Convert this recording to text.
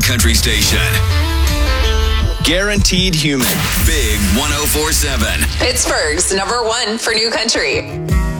country station. Guaranteed human. Big 104.7. Pittsburgh's #1 for new country.